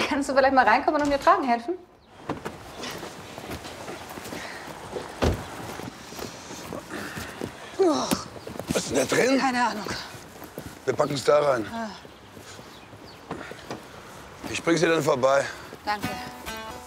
Kannst du vielleicht mal reinkommen und mir tragen helfen? Was ist denn da drin? Keine Ahnung. Wir packen es da rein. Ich bring sie dann vorbei. Danke.